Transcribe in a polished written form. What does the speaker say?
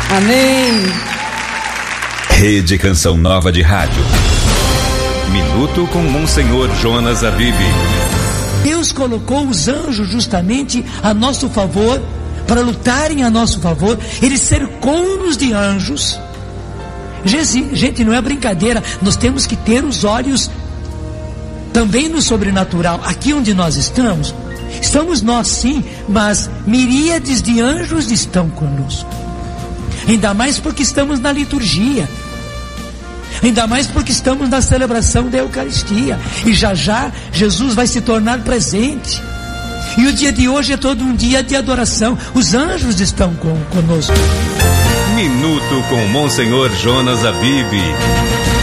Amém. Rede Canção Nova de Rádio. Minuto com Monsenhor Jonas Aviv. Deus colocou os anjos justamente a nosso favor, para lutarem a nosso favor. Ele cercou-nos de anjos. Gente, não é brincadeira. Nós temos que ter os olhos também no sobrenatural. Aqui onde nós estamos nós sim, mas miríades de anjos estão conosco. Ainda mais porque estamos na liturgia, ainda mais porque estamos na celebração da Eucaristia, e já já Jesus vai se tornar presente. E o dia de hoje é todo um dia de adoração. Os anjos estão conosco. Minuto com Monsenhor Jonas Aviv.